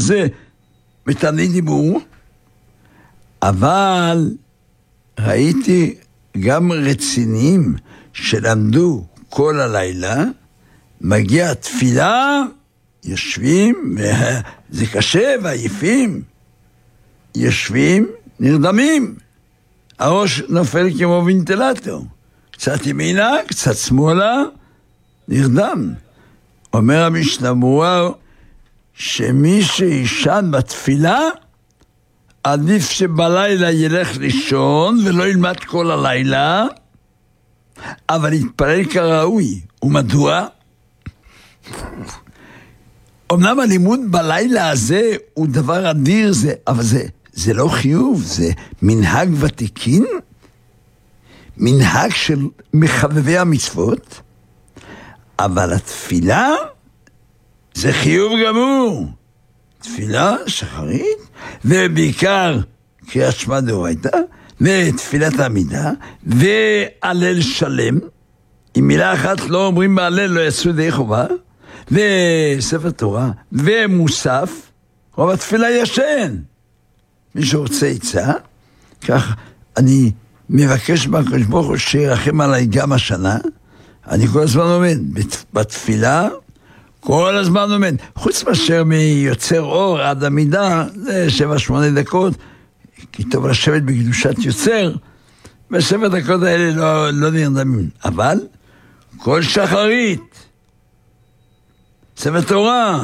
זה מתעני דיבור, אבל ראיתי גם רציניים שלמדו כל הלילה, מגיע תפילה, יושבים, זה קשה ועייפים, יושבים, נרדמים, הראש נופל כמו וינטלטור, קצת ימינה, קצת שמאלה, נרדם. אומר המשנה ברורה שמי שישן בתפילה, עדיף שבלילה ילך לישון ולא ילמד כל הלילה, אבל יתפלל כראוי. ומדוע? אמנם הלימוד בלילה הזה הוא דבר אדיר, אבל זה לא חיוב, זה מנהג ותיקין, מנהג של מחבבי המצוות, אבל התפילה זה חיוב גמור. תפילה שחרית, ובעיקר קריאת שמע דאורייתא, ותפילת העמידה, והלל שלם. עם מילה אחת לא אומרים בהלל, לא יעשו ידי חובה, וספר תורה, ומוסף, רוב התפילה ישן. מי שרוצה יצא, כך אני מבקש מהקדוש ברוך הוא שירחם עליי גם השנה, אני כל הזמן עומד בתפילה, כל הזמן עומד, חוץ מאשר מיוצר אור עד המידה, זה 7-8 דקות, כי טוב לשבת בקדושת יוצר, ב7 דקות האלה לא נרדמים, אבל כל שחרית, ספר תורה,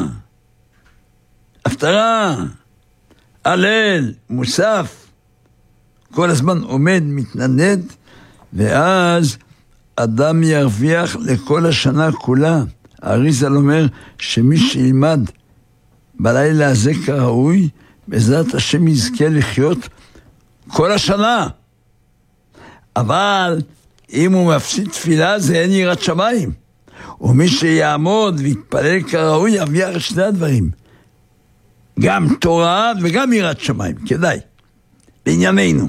הפטרה, הלל, מוסף, כל הזמן עומד, מתנדנד, ואז אדם ירוויח לכל השנה כולה. האריז"ל אומר שמי שילמד בלילה הזה כראוי, בעזרת השם יזכה לחיות כל השנה. אבל אם הוא מפסיד תפילה, זה אין יראת שמיים. ומי שיעמוד ויתפלל כראוי, ירוויח את שני הדברים. גם תורה וגם יראת שמיים. כדאי. בענייננו.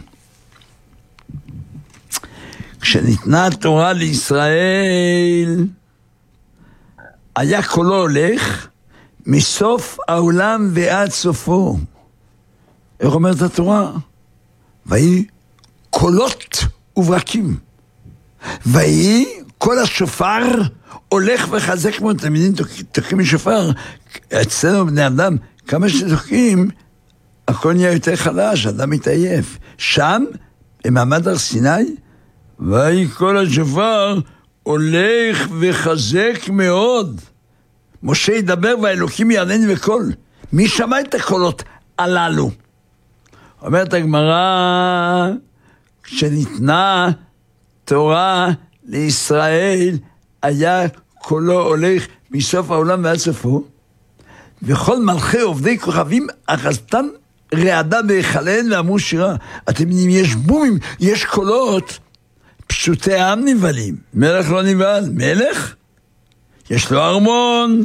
כשניתנה התורה לישראל, היה קולו הולך מסוף העולם ועד סופו. איך אומרת התורה? ויהי קולות וברקים. ויהי כל השופר הולך וחזק מאוד. תלמידים תוקעים משופר. אצלנו בני אדם, כמה שתוקעים, הכל נהיה יותר חלש, אדם מתעייף. שם, במעמד הר סיני, ויהי כל השופר הולך וחזק מאוד. משה ידבר והאלוקים יענן בקול. מי שמע את הקולות הללו? אומרת הגמרא, כשניתנה תורה לישראל, היה קולו הולך מסוף העולם ועד סופו, וכל מלכי עובדי כוכבים אחזתם רעדה בהיכליהן ואמרו שירה. אתם יודעים, יש בומים, יש קולות, פשוטי העם נבהלים. מלך לא נבהל. מלך? יש לו ארמון,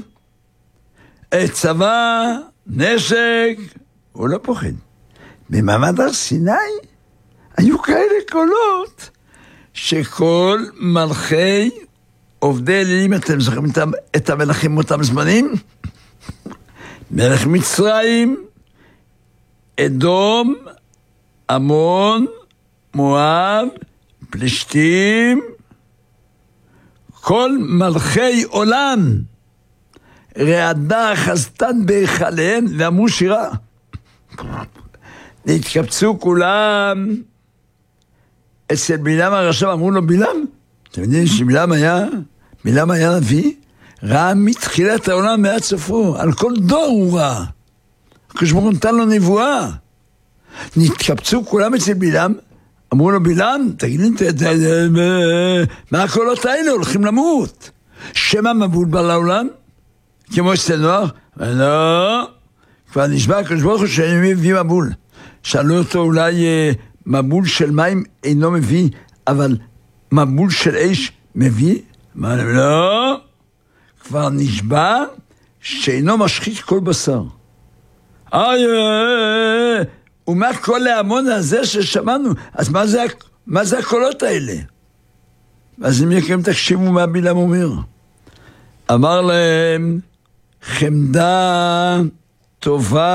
צבא, נשק, הוא לא פוחד. במעמד הר סיני היו כאלה קולות שכל מלכי עובדי אלילים, אתם זוכרים את המלכים מאותם זמנים? מלך מצרים, אדום, עמון, מואב, פלישתים, כל מלכי עולם רעדה חזתן בהיכליהן ואמרו שירה. התקבצו כולם אצל בלעם הרשע, אמרו לו בלעם, אתם יודעים שבלעם היה נביא, ראה מתחילת העולם מעד סופו, על כל דור הוא ראה. הקדוש ברוך הוא נתן לו נבואה. נתקבצו כולם אצל בלעם, אמרו לו בלעם, תגיד לי, מה הקולות האלה הולכים למות? שמא מבול בא לעולם? כמו אצל נוח? לא, כבר נשבע הקדוש ברוך הוא שאני מביא מבול. שאלו אותו אולי מבול של מים אינו מביא, אבל מבול של אש מביא? מה, לא, כבר נשבע שאינו משחית כל בשר. ומה כל ההמון הזה ששמענו? אז מה זה הקולות האלה? אז אם יקרים תקשיבו מה בלעם אומר. אמר להם, חמדה טובה